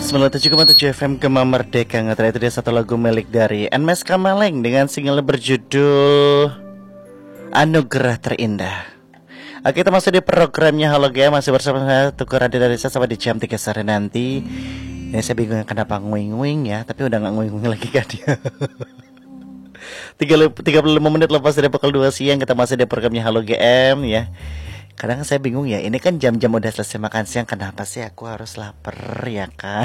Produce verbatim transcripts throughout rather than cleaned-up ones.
sembilan puluh tujuh koma tujuh F M Gema Merdeka. Ngetra itu dia satu lagu milik dari Nmes Kamaleng dengan single berjudul Anugerah Terindah. Oke, kita masih di programnya Halo Gem, masih bersama saya Tukur Adi dari saya sampai di jam tiga sore nanti. Ini saya bingung kenapa nguing-nguing ya, tapi udah gak nguing-nguing lagi kan dia. tiga puluh lima menit lepas dari pukul dua siang kita masih di programnya Halo G M ya. Kadang saya bingung ya, ini kan jam-jam udah selesai makan siang, kenapa sih aku harus lapar ya kan?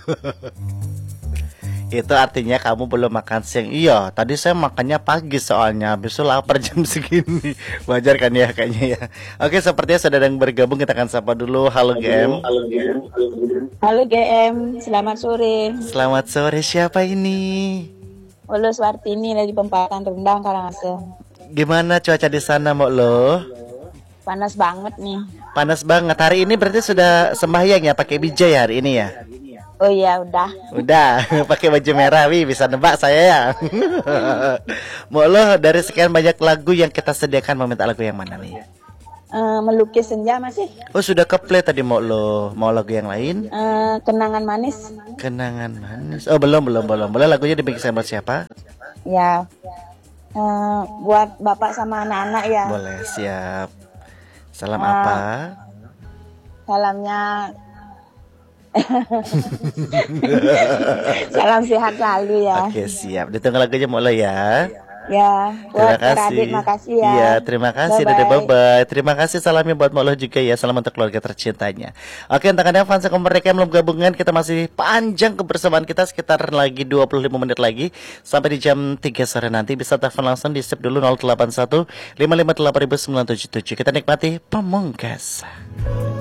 Itu artinya kamu belum makan siang. Iya, tadi saya makannya pagi soalnya, habis itu lapar jam segini. Wajar kan ya kayaknya ya. Oke, sepertinya sudah ada yang bergabung, kita akan sapa dulu. Halo G M. Halo G M, selamat sore. Selamat sore, siapa ini? Olo Swartini dari Pempatan Rendang, Karangasem. Gimana cuaca di sana, Mbok Lo? Panas banget nih. Panas banget. Hari ini berarti sudah sembahyang ya, pakai bijak ya hari ini ya? Oh iya, udah. Udah, pakai baju merah, wih, bisa nebak saya ya. Mbok Lo, dari sekian banyak lagu yang kita sediakan, mau minta lagu yang mana nih? Uh, melukis senja masih. Oh, sudah keplay tadi Mbok Lo. Mau lagu yang lain? Uh, kenangan manis. Kenangan manis. Oh, belum, belum, belum. Boleh lagunya dibikin sama siapa? Ya. Uh, buat bapak sama anak-anak ya. Boleh, siap. Salam uh, apa? Salamnya salam sehat selalu ya. Oke, siap. Ditunggu lagunya Mbok Lo ya. Ya, terima buat kasih. Radit, makasih ya. Iya, terima kasih. Dadah, bye bye. Terima kasih salamnya buat Mbok Lo juga ya. Salam untuk keluarga tercintanya. Oke, untuk Anda fans mereka yang belum gabungan, kita masih panjang kebersamaan kita sekitar lagi dua puluh lima menit lagi sampai di jam tiga sore nanti. Bisa telepon langsung di sip dulu nol delapan satu lima lima delapan sembilan tujuh tujuh. Kita nikmati Pamungkas.